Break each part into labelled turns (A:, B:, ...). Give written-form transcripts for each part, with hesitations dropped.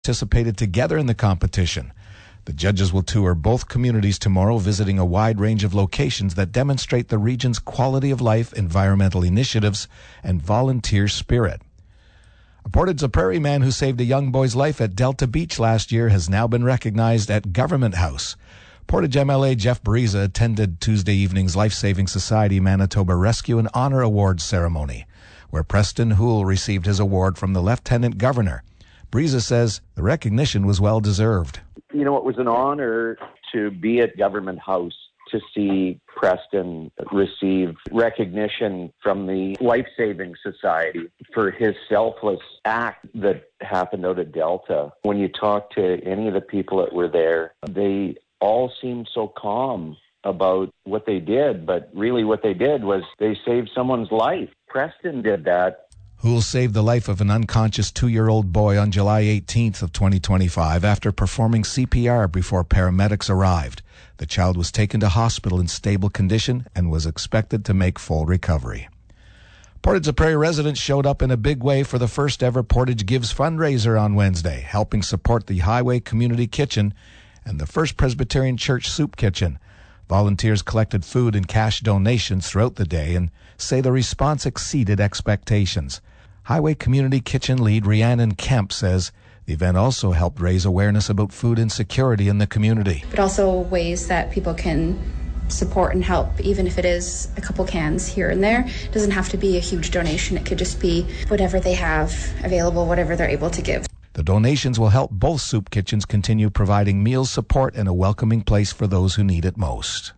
A: participated together in the competition. The judges will tour both communities tomorrow, visiting a wide range of locations that demonstrate the region's quality of life, environmental initiatives, and volunteer spirit. A Portage la Prairie man who saved a young boy's life at Delta Beach last year has now been recognized at Government House. Portage MLA Jeff Bariza attended Tuesday evening's Life Saving Society Manitoba Rescue and Honor Awards ceremony, where Preston Houle received his award from the Lieutenant Governor. Bariza says the recognition was well-deserved.
B: You know, it was an honor to be at Government House to see Preston receive recognition from the Life Saving Society for his selfless act that happened out at Delta. When you talk to any of the people that were there, they all seemed so calm about what they did, but really what they did was they saved someone's life. Preston did that.
A: Houle saved the life of an unconscious 2-year-old boy on July 18th of 2025 after performing CPR before paramedics arrived. The child was taken to hospital in stable condition and was expected to make full recovery. Portage la Prairie residents showed up in a big way for the first ever Portage Gives fundraiser on Wednesday, helping support the Highway Community Kitchen and the First Presbyterian Church Soup Kitchen. Volunteers collected food and cash donations throughout the day and say the response exceeded expectations. Highway Community Kitchen lead Rhiannon Kemp says the event also helped raise awareness about food insecurity in the community.
C: But also ways that people can support and help, even if it is a couple cans here and there. It doesn't have to be a huge donation. It could just be whatever they have available, whatever they're able to give.
A: The donations will help both soup kitchens continue providing meal support and a welcoming place for those who need it most.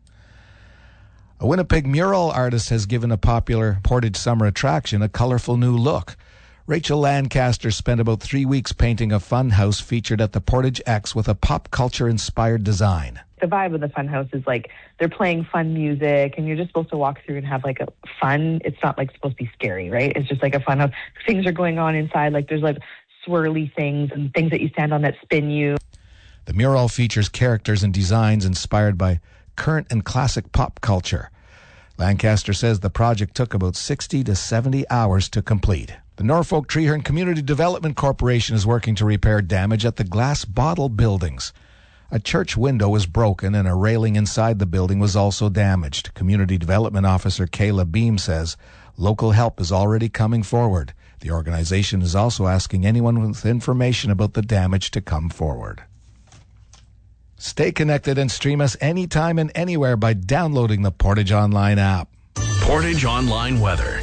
A: A Winnipeg mural artist has given a popular Portage summer attraction a colorful new look. Rachel Lancaster spent about 3 weeks painting a fun house featured at the Portage X with a pop culture-inspired design.
D: The vibe of the fun house is like they're playing fun music and you're just supposed to walk through and have like a fun. It's not like supposed to be scary, right? It's just like a fun house. Things are going on inside. Like there's like swirly things and things that you stand on that spin you.
A: The mural features characters and designs inspired by current and classic pop culture. Lancaster says the project took about 60 to 70 hours to complete. The Norfolk Treehorn Community Development Corporation is working to repair damage at the Glass Bottle buildings. A church window was broken and a railing inside the building was also damaged. Community Development Officer Kayla Beam says local help is already coming forward. The organization is also asking anyone with information about the damage to come forward. Stay connected and stream us anytime and anywhere by downloading the Portage Online app.
E: Portage Online weather.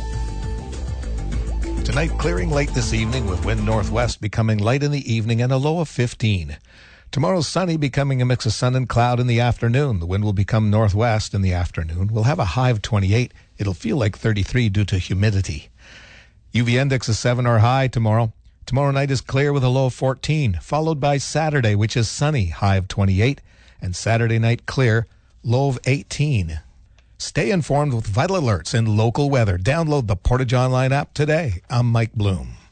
A: Tonight, clearing late this evening with wind northwest becoming light in the evening and a low of 15. Tomorrow, sunny, becoming a mix of sun and cloud in the afternoon. The wind will become northwest in the afternoon. We'll have a high of 28. It'll feel like 33 due to humidity. UV index is 7 or high tomorrow. Tomorrow night is clear with a low of 14, followed by Saturday, which is sunny, high of 28, and Saturday night clear, low of 18. Stay informed with vital alerts and local weather. Download the Portage Online app today. I'm Mike Bloom.